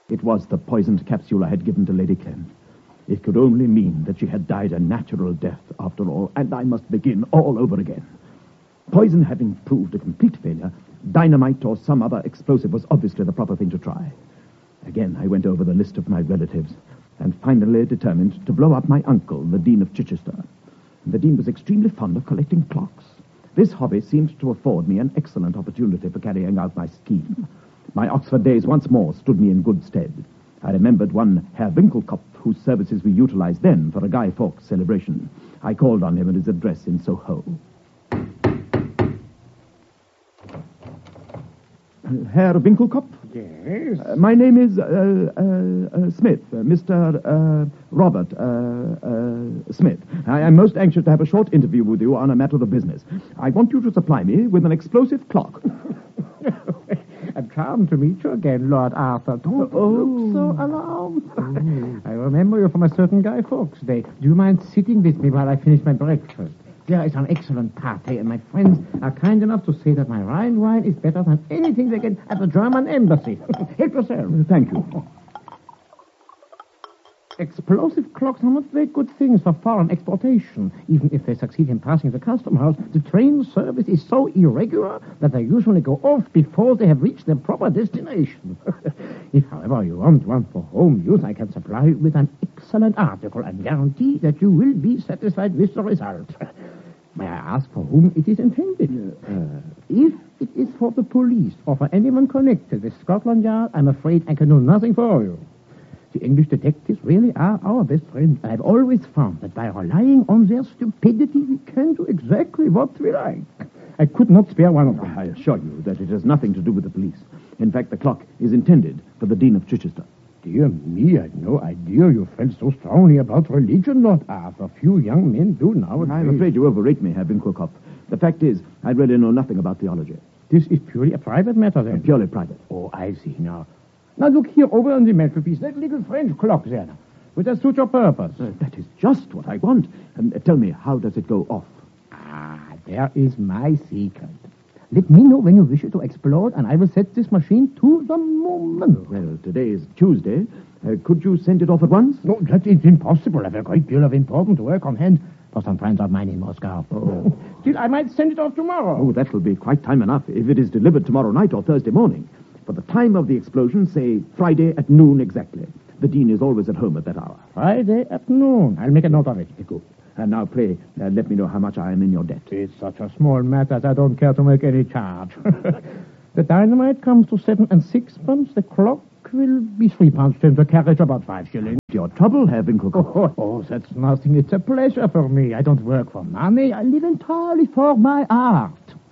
It was the poisoned capsule I had given to Lady Clem. It could only mean that she had died a natural death after all, and I must begin all over again. Poison having proved a complete failure, dynamite or some other explosive was obviously the proper thing to try. Again, I went over the list of my relatives and finally determined to blow up my uncle, the Dean of Chichester. The Dean was extremely fond of collecting clocks. This hobby seemed to afford me an excellent opportunity for carrying out my scheme. My Oxford days once more stood me in good stead. I remembered one Herr Winkelkopf, whose services we utilized then for a Guy Fawkes celebration. I called on him at his address in Soho. Herr Winkelkopf? Yes? My name is Smith, Mr. Robert Smith. I am most anxious to have a short interview with you on a matter of business. I want you to supply me with an explosive clock. I'm charmed to meet you again, Lord Arthur. Don't look so alarmed. I remember you from a certain Guy Fawkes day. Do you mind sitting with me while I finish my breakfast? There is an excellent party, and my friends are kind enough to say that my Rhine wine is better than anything they get at the German embassy. Help yourself. Thank you. Explosive clocks are not very good things for foreign exportation. Even if they succeed in passing the custom house, the train service is so irregular that they usually go off before they have reached their proper destination. If, however, you want one for home use, I can supply you with an excellent article and guarantee that you will be satisfied with the result. May I ask for whom it is intended? If it is for the police or for anyone connected with Scotland Yard, I'm afraid I can do nothing for you. The English detectives really are our best friends. I've always found that by relying on their stupidity, we can do exactly what we like. I could not spare one of them. I assure you that it has nothing to do with the police. In fact, the clock is intended for the Dean of Chichester. Dear me, I had no idea you felt so strongly about religion, Lord Arthur. Few young men do nowadays. I'm afraid you overrate me, Herr Winkelkopf. The fact is, I really know nothing about theology. This is purely a private matter, then? Purely private. Oh, I see now. Now look here over on the mantelpiece, that little French clock there. Would that suit your purpose? That is just what I want. Tell me, how does it go off? There is my secret. Let me know when you wish it to explode, and I will set this machine to the moment. Well, today is Tuesday. Could you send it off at once? No, that is impossible. I have a great deal of important work on hand for some friends of mine in Moscow. Oh. Still, I might send it off tomorrow. Oh, that will be quite time enough if it is delivered tomorrow night or Thursday morning. For the time of the explosion, say Friday at noon exactly. The Dean is always at home at that hour. Friday at noon. I'll make a note of it. Good. And now, pray, let me know how much I am in your debt. It's such a small matter that I don't care to make any charge. The dynamite comes to 7 and 6 pence. The clock will be 3 pounds 10. The carriage about 5 shillings. Your trouble, Herr Winkelkopf. Oh, that's nothing. It's a pleasure for me. I don't work for money. I live entirely for my art.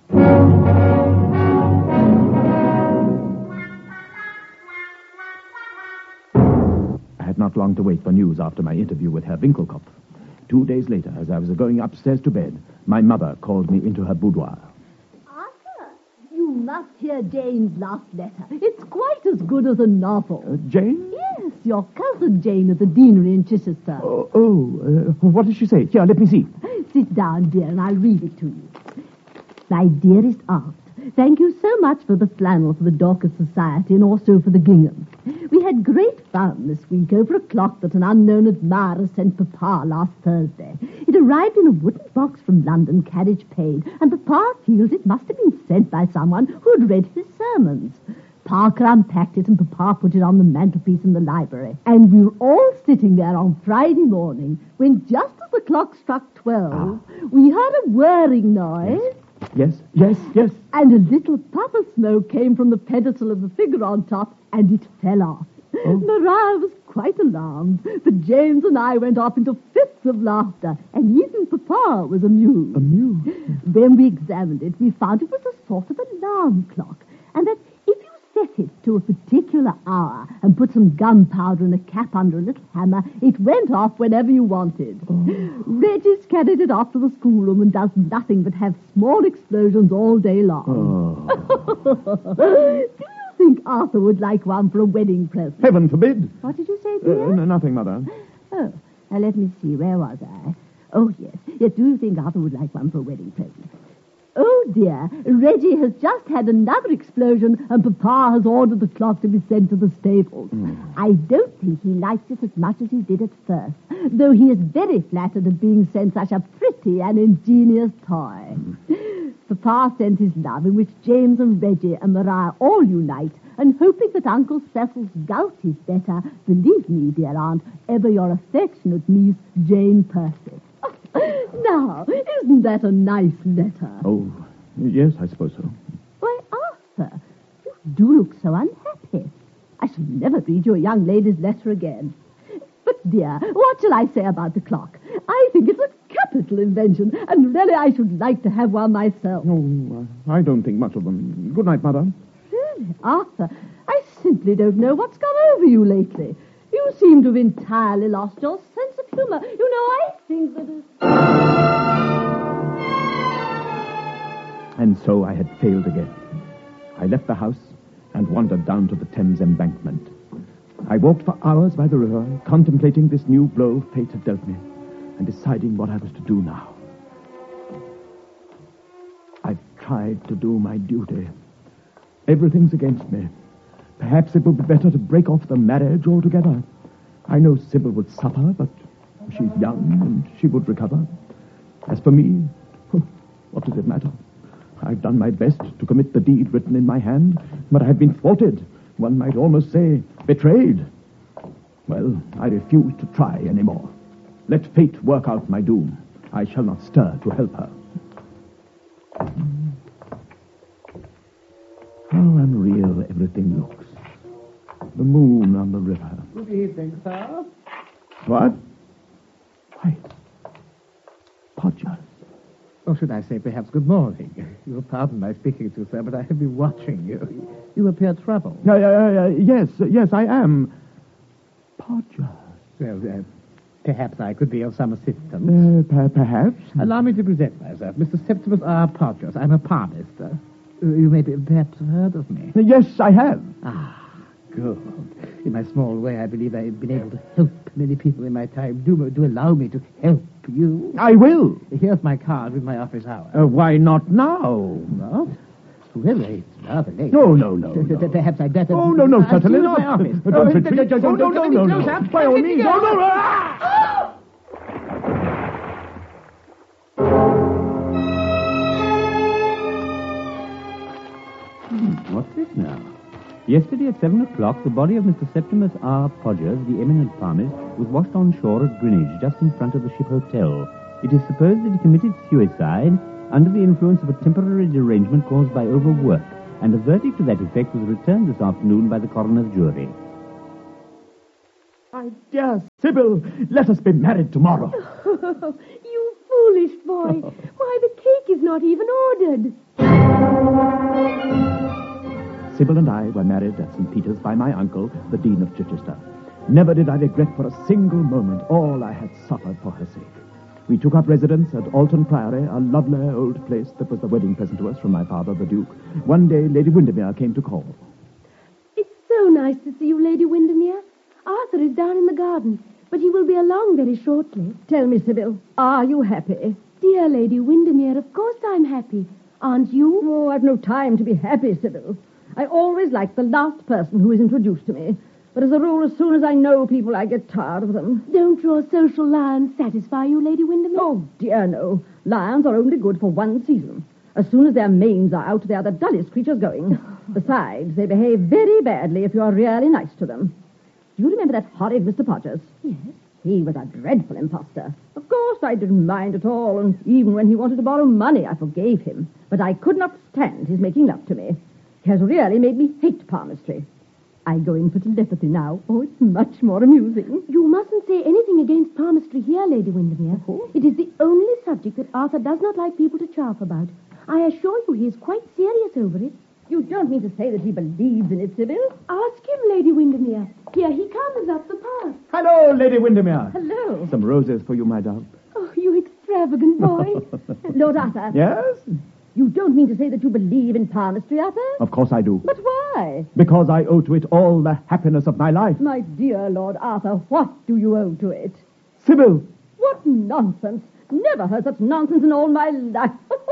I had not long to wait for news after my interview with Herr Winkelkopf. 2 days later, as I was going upstairs to bed, my mother called me into her boudoir. Arthur, you must hear Jane's last letter. It's quite as good as a novel. Jane? Yes, your cousin Jane at the deanery in Chichester. What did she say? Here, let me see. Sit down, dear, and I'll read it to you. My dearest aunt, thank you so much for the flannel for the Dorcas Society and also for the gingham. We had great fun this week over a clock that an unknown admirer sent Papa last Thursday. It arrived in a wooden box from London, carriage paid, and Papa feels it must have been sent by someone who had read his sermons. Parker unpacked it and Papa put it on the mantelpiece in the library. And we were all sitting there on Friday morning when just as the clock struck 12, we heard a whirring noise. Yes. And a little puff of smoke came from the pedestal of the figure on top, and it fell off. Oh. Maria was quite alarmed, but James and I went off into fits of laughter, and even Papa was amused. Amused? When we examined it, we found it was a sort of alarm clock, and that if you set it to a particular hour and put some gunpowder and a cap under a little hammer, it went off whenever you wanted. Reggie's carried it off to the schoolroom and does nothing but have small explosions all day long. Do you think Arthur would like one for a wedding present? Heaven forbid. What did you say, dear? Nothing, Mother. Oh, now let me see. Where was I? Oh, yes. Yes, do you think Arthur would like one for a wedding present? Oh, Oh, dear. Reggie has just had another explosion, and Papa has ordered the clock to be sent to the stables. I don't think he likes it as much as he did at first, though he is very flattered at being sent such a pretty and ingenious toy. Papa sends his love, in which James and Reggie and Maria all unite, and hoping that Uncle Cecil's gout is better, believe me, dear Aunt, ever your affectionate niece, Jane Percy. Now, isn't that a nice letter? Oh, yes, I suppose so. Why, Arthur, you do look so unhappy. I shall never read your young lady's letter again. But, dear, what shall I say about the clock? I think it's a capital invention, and really I should like to have one myself. Oh, I don't think much of them. Good night, Mother. Really, Arthur, I simply don't know what's come over you lately. You seem to have entirely lost your sense of humor. You know, I think that And so I had failed again. I left the house and wandered down to the Thames embankment. I walked for hours by the river, contemplating this new blow fate had dealt me, and deciding what I was to do now. I've tried to do my duty. Everything's against me. Perhaps it would be better to break off the marriage altogether. I know Sybil would suffer, but she's young and she would recover. As for me, what does it matter? I've done my best to commit the deed written in my hand, but I've been thwarted. One might almost say betrayed. Well, I refuse to try any more. Let fate work out my doom. I shall not stir to help her. How unreal everything looks. The moon on the river. Good evening, sir. What? Why, Podgers. Or should I say perhaps good morning? You will pardon my speaking to you, sir, but I have been watching you. You appear troubled. Yes, I am. Podgers. Well, perhaps I could be of some assistance. Perhaps. Allow me to present myself. Mr. Septimus R. Podgers. I'm a palmist. You may perhaps have heard of me. Yes, I have. Ah, good. In my small way, I believe I've been able to help many people in my time. Do allow me to help you. I will. Here's my card with my office hour. Why not now? What? Well, it's rather late. No. Perhaps I'd better... Oh, no, certainly not. My office. Don't retreat. No. By all means. No. What's this now? Yesterday at 7 o'clock, the body of Mr. Septimus R. Podgers, the eminent palmist, was washed on shore at Greenwich, just in front of the Ship Hotel. It is supposed that he committed suicide under the influence of a temporary derangement caused by overwork, and a verdict to that effect was returned this afternoon by the coroner's jury. My dear Sybil, let us be married tomorrow. You foolish boy. Why, the cake is not even ordered. Sybil and I were married at St. Peter's by my uncle, the Dean of Chichester. Never did I regret for a single moment all I had suffered for her sake. We took up residence at Alton Priory, a lovely old place that was the wedding present to us from my father, the Duke. One day, Lady Windermere came to call. It's so nice to see you, Lady Windermere. Arthur is down in the garden, but he will be along very shortly. Tell me, Sybil, are you happy? Dear Lady Windermere, of course I'm happy. Aren't you? Oh, I've no time to be happy, Sybil. I always like the last person who is introduced to me. But as a rule, as soon as I know people, I get tired of them. Don't your social lions satisfy you, Lady Windermere? Oh, dear, no. Lions are only good for one season. As soon as their manes are out, they are the dullest creatures going. Besides, they behave very badly if you are really nice to them. Do you remember that horrid Mr. Podgers? Yes. He was a dreadful impostor. Of course, I didn't mind at all, and even when he wanted to borrow money, I forgave him. But I could not stand his making love to me. He has really made me hate palmistry. I go in for telepathy now. Oh, it's much more amusing. You mustn't say anything against palmistry here, Lady Windermere. Oh. It is the only subject that Arthur does not like people to chaff about. I assure you he is quite serious over it. You don't mean to say that he believes in it, Sybil? Ask him, Lady Windermere. Here he comes up the path. Hello, Lady Windermere. Hello. Some roses for you, my dove. Oh, you extravagant boy. Lord Arthur. Yes? You don't mean to say that you believe in palmistry, Arthur? Of course I do. But why? Because I owe to it all the happiness of my life. My dear Lord Arthur, what do you owe to it? Sybil! What nonsense. Never heard such nonsense in all my life.